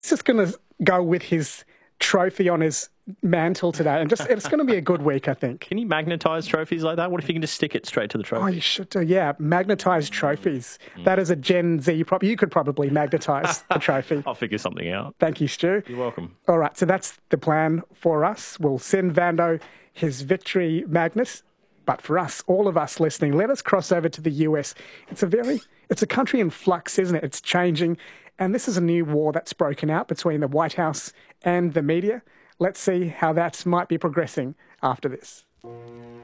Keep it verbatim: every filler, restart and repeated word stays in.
He's just going to go with his trophy on his mantle today, and just it's going to be a good week, I think. Can you magnetise trophies like that? What if you can just stick it straight to the trophy? Oh, you should do, yeah. Magnetised trophies. Mm. That is a Gen Z prop. You could probably magnetise the trophy. I'll figure something out. Thank you, Stu. You're welcome. All right, so that's the plan for us. We'll send Vando his victory magnet. But for us, all of us listening, let us cross over to the U S. It's a very, it's a country in flux, isn't it? It's changing. And this is a new war that's broken out between the White House and the media. Let's see how that might be progressing after this.